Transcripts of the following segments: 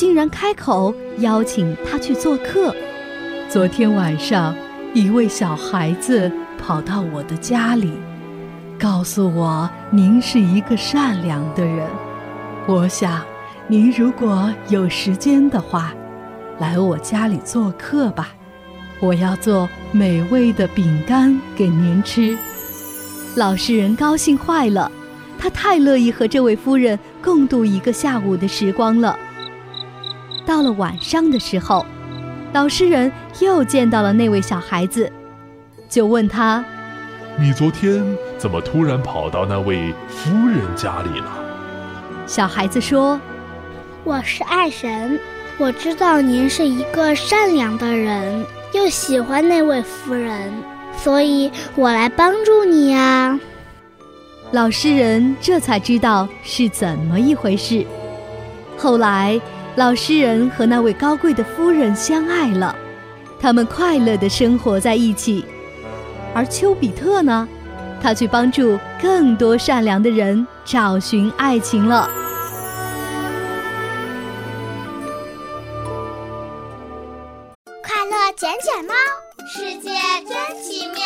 竟然开口邀请他去做客。昨天晚上，一位小孩子跑到我的家里，告诉我您是一个善良的人。我想，您如果有时间的话，来我家里做客吧。我要做美味的饼干给您吃。老实人高兴坏了，他太乐意和这位夫人共度一个下午的时光了。到了晚上的时候，老实人又见到了那位小孩子，就问他： 你昨天怎么突然跑到那位夫人家里了？ 小孩子说： 我是爱神，我知道您是一个善良的人，又喜欢那位夫人，所以我来帮助你啊。 老实人这才知道是怎么一回事。后来老实人和那位高贵的夫人相爱了，他们快乐地生活在一起。而丘比特呢，他去帮助更多善良的人找寻爱情了。 快乐捡捡猫，世界真奇妙。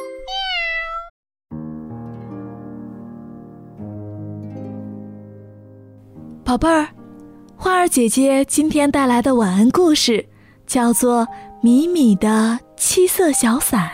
宝贝儿，花儿姐姐今天带来的晚安故事叫做《米米的七色小伞》。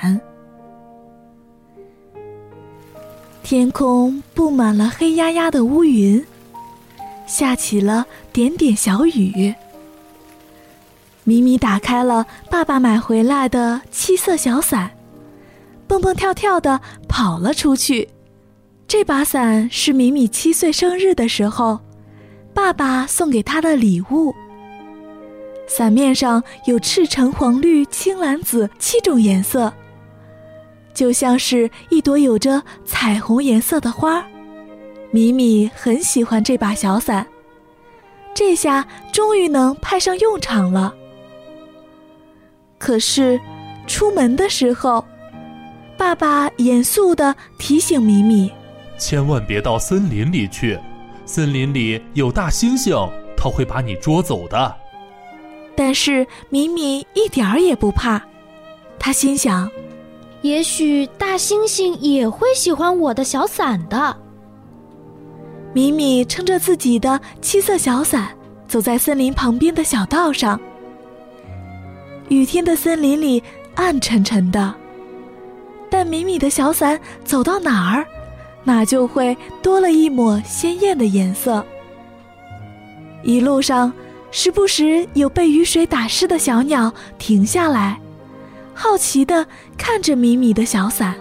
天空布满了黑压压的乌云，下起了点点小雨。米米打开了爸爸买回来的七色小伞，蹦蹦跳跳地跑了出去。这把伞是米米7岁生日的时候爸爸送给他的礼物。伞面上有赤橙黄绿青蓝紫7种颜色，就像是一朵有着彩虹颜色的花。米米很喜欢这把小伞，这下终于能派上用场了。可是出门的时候，爸爸严肃地提醒米米， 千万别到森林里去，森林里有大猩猩，它会把你捉走的。 但是米米一点儿也不怕，他心想， 也许大猩猩也会喜欢我的小伞的。 米米撑着自己的7色小伞，走在森林旁边的小道上。雨天的森林里暗沉沉的，但米米的小伞走到哪儿，哪就会多了一抹鲜艳的颜色。一路上，时不时有被雨水打湿的小鸟停下来，好奇地看着米米的小伞。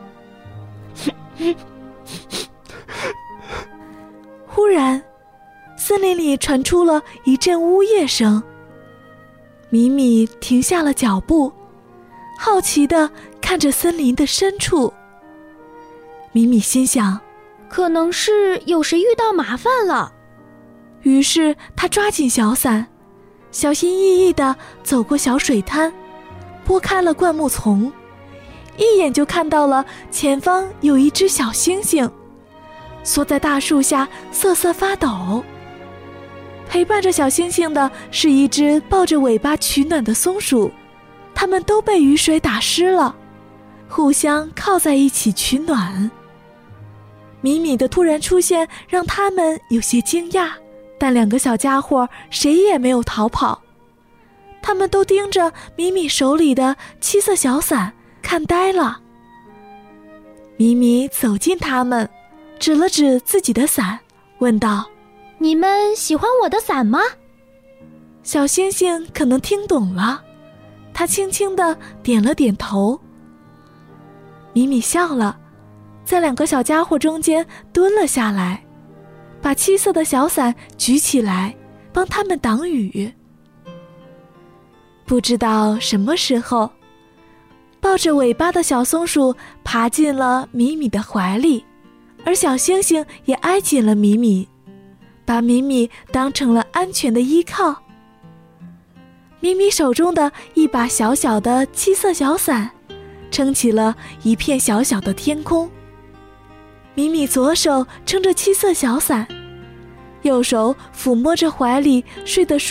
忽然，森林里传出了一阵呜咽声。米米停下了脚步，好奇地看着森林的深处。米米心想， 可能是有谁遇到麻烦了。 于是他抓紧小伞，小心翼翼地走过小水滩，拨开了灌木丛，一眼就看到了前方有一只小猩猩，缩在大树下瑟瑟发抖。陪伴着小猩猩的是一只抱着尾巴取暖的松鼠，它们都被雨水打湿了，互相靠在一起取暖。米米的突然出现让他们有些惊讶，但2个小家伙谁也没有逃跑，他们都盯着米米手里的7色小伞看呆了。米米走近他们，指了指自己的伞，问道： 你们喜欢我的伞吗？ 小猩猩可能听懂了，他轻轻地点了点头。米米笑了，在2个小家伙中间蹲了下来，把7色的小伞举起来，帮他们挡雨。不知道什么时候，抱着尾巴的小松鼠爬进了米米的怀里，而小猩猩也挨紧了米米，把米米当成了安全的依靠。米米手中的一把小小的7色小伞撑起了一片小小的天空。米米左手撑着7色小伞，右手抚摸着怀里睡得